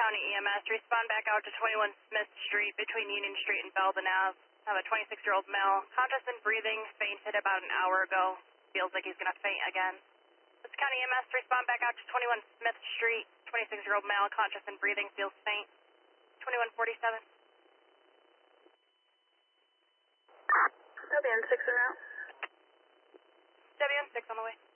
County EMS. Respond back out to 21 Smith Street between Union Street and Belden Ave. Have a 26-year-old male, conscious and breathing, fainted about an hour ago. Feels like he's going to faint again. Woods County EMS, respond back out to 21 Smith Street. 26-year-old male, conscious and breathing, feels faint. 2147. WN6 en route. WN6 on the way.